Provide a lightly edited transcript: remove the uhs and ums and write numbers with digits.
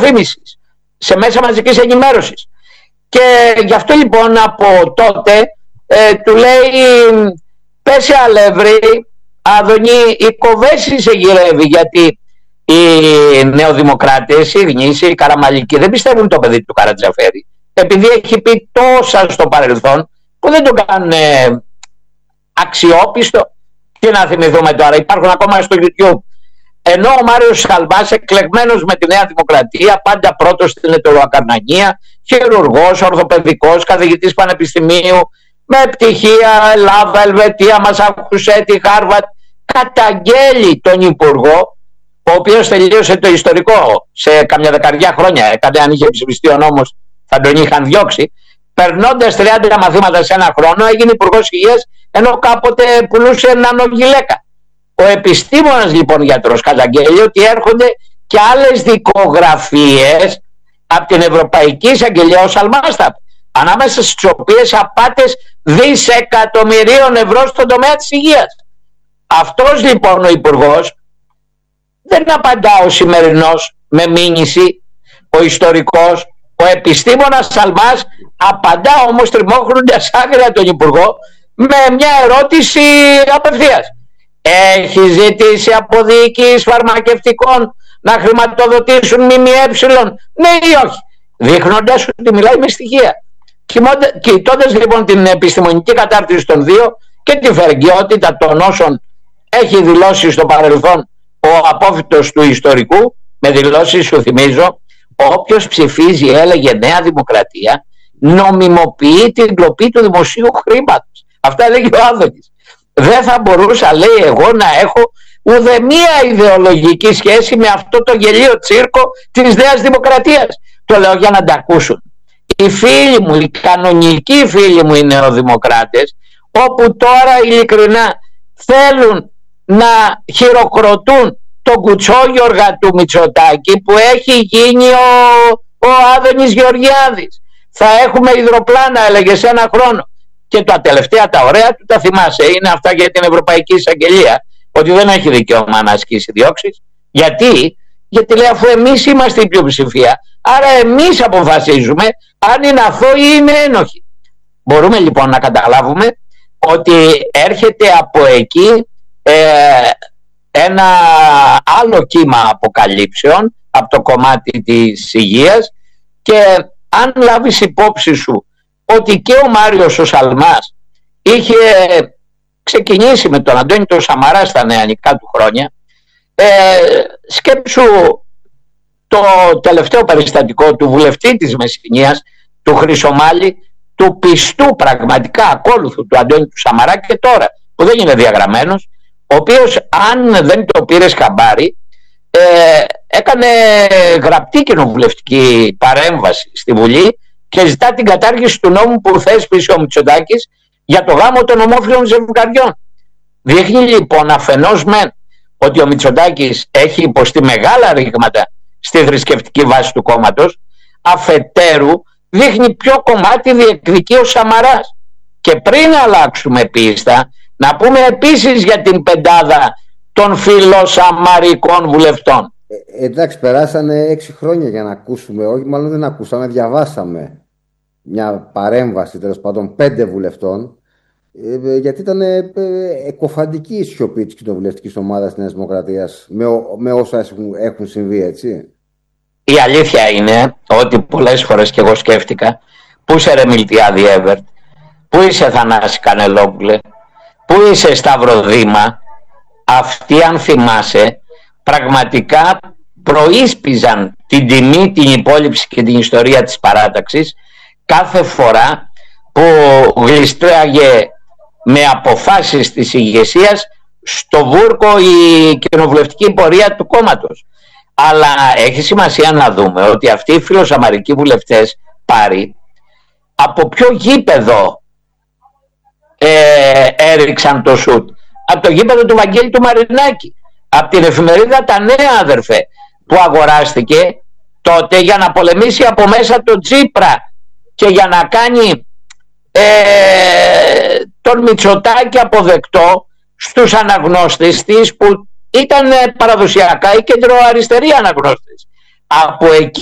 διαφήμισης, σε μέσα μαζικής ενημέρωσης. Και γι' αυτό λοιπόν από τότε του λέει πες σε αλεύρι, Άδωνη, η Κοβέση σε γυρεύει, γιατί οι νεοδημοκράτες, οι Γνήσιοι, οι Καραμαλικοί δεν πιστεύουν το παιδί του Καρατζαφέρη, επειδή έχει πει τόσα στο παρελθόν που δεν τον κάνουν αξιόπιστο. Τι να θυμηθούμε τώρα, υπάρχουν ακόμα στο YouTube. Ενώ ο Μάριος Σαλμάς, εκλεγμένος με τη Νέα Δημοκρατία, πάντα πρώτος στην ετεροακαρνανία, χειρουργός, ορθοπαιδικός, καθηγητής πανεπιστημίου, με πτυχία Ελλάδα, Ελβετία, Μασαχουσέτη, Χάρβαρτ, καταγγέλει τον Υπουργό, ο οποίος τελείωσε το ιστορικό σε καμιά δεκαριά χρόνια. Έκανε, αν είχε ψηφιστεί ο νόμος, θα τον είχαν διώξει. Περνώντας 30 μαθήματα σε ένα χρόνο, έγινε Υπουργός Υγείας, ενώ κάποτε πουλούσε νανογυλαίκα. Ο επιστήμονας λοιπόν γιατρός καταγγέλει ότι έρχονται και άλλες δικογραφίες από την Ευρωπαϊκή Εισαγγελία, ο Σαλμάσταπ, ανάμεσα στις οποίες απάτες δισεκατομμυρίων ευρώ στον τομέα της υγείας. Αυτός λοιπόν ο υπουργός δεν απαντά ο σημερινός με μήνυση, ο ιστορικός, ο επιστήμονας Σαλμάς απαντά όμως τριμώχνοντας άγρια τον υπουργό με μια ερώτηση απευθείας. Έχει ζητήσει από διοικήσεις φαρμακευτικών να χρηματοδοτήσουν ΜΜΕ, ναι ή όχι, δείχνοντας ότι μιλάει με στοιχεία. Κοιτώντας λοιπόν την επιστημονική κατάρτιση των δύο και τη φερεγγιότητα των όσων έχει δηλώσει στο παρελθόν ο απόφυτος του ιστορικού, με δηλώσεις, σου θυμίζω, όποιος ψηφίζει, έλεγε, Νέα Δημοκρατία, νομιμοποιεί την κλοπή του δημοσίου χρήματος. Αυτά έλεγε ο Άδωνης. Δεν θα μπορούσα, λέει, εγώ να έχω ουδεμία ιδεολογική σχέση με αυτό το γελίο τσίρκο της Νέας Δημοκρατίας. Το λέω για να τα ακούσουν οι φίλοι μου, οι κανονικοί φίλοι μου, οι νεοδημοκράτες, όπου τώρα ειλικρινά θέλουν να χειροκροτούν τον κουτσόγιοργα του Μητσοτάκη που έχει γίνει ο Άδωνης Γεωργιάδης. Θα έχουμε υδροπλάνα, έλεγε, σε ένα χρόνο. Και τα τελευταία τα ωραία του τα θυμάσαι, είναι αυτά για την Ευρωπαϊκή Εισαγγελία, ότι δεν έχει δικαίωμα να ασκήσει διώξεις. Γιατί λέει, αφού εμείς είμαστε η πλειοψηφία, άρα εμείς αποφασίζουμε αν είναι αθώοι ή είναι ένοχοι. Μπορούμε λοιπόν να καταλάβουμε ότι έρχεται από εκεί ένα άλλο κύμα αποκαλύψεων από το κομμάτι της υγείας, και αν λάβεις υπόψη σου ότι και ο Μάριος ο Σαλμάς είχε ξεκινήσει με τον Αντώνη τον Σαμαρά στα νεανικά του χρόνια, σκέψου το τελευταίο περιστατικό του βουλευτή της Μεσσηνίας, του Χρυσομάλη, του πιστού πραγματικά ακόλουθου του Αντώνη του Σαμαρά και τώρα που δεν είναι διαγραμμένος, ο οποίος, αν δεν το πήρες χαμπάρι, έκανε γραπτή κοινοβουλευτική παρέμβαση στη Βουλή και ζητά την κατάργηση του νόμου που θέσπισε ο Μητσοτάκης για το γάμο των ομόφυλων ζευγαριών. Δείχνει λοιπόν αφενός μεν ότι ο Μητσοτάκης έχει υποστεί μεγάλα ρήγματα στη θρησκευτική βάση του κόμματος, αφετέρου δείχνει ποιο κομμάτι διεκδικεί ο Σαμαράς. Και πριν αλλάξουμε πίστα, να πούμε επίσης για την πεντάδα των φιλοσαμαρικών βουλευτών. Εντάξει, περάσανε 6 χρόνια για να ακούσουμε, όχι μάλλον δεν ακούσαμε, διαβάσαμε μια παρέμβαση τέλος πάντων 5 βουλευτών, γιατί ήταν εκοφαντική η σιωπή της κοινοβουλευτικής ομάδας της Νέας Δημοκρατίας με όσα έχουν συμβεί, έτσι. Η αλήθεια είναι ότι πολλές φορές και εγώ σκέφτηκα, πού είσαι ρε Μιλτιάδη Εύερτ, πού είσαι Θανάση Κανελόπουλε, πού είσαι Σταυροδήμα. Αυτοί, αν θυμάσαι, πραγματικά προείσπιζαν την τιμή, την υπόλοιψη και την ιστορία της παράταξης κάθε φορά που γλιστράγε με αποφάσεις της ηγεσίας στο βούρκο η κοινοβουλευτική πορεία του κόμματος. Αλλά έχει σημασία να δούμε ότι αυτοί οι φιλοσαμαρικοί βουλευτές πάρει από ποιο γήπεδο έριξαν το σουτ. Από το γήπεδο του Βαγγέλη του Μαρινάκη, από την εφημερίδα Τα Νέα, αδερφέ, που αγοράστηκε τότε για να πολεμήσει από μέσα τον Τσίπρα και για να κάνει τον Μητσοτάκη αποδεκτό στους αναγνώστες της, που ήταν παραδοσιακά οι κεντροαριστεροί αναγνώστες. Από εκεί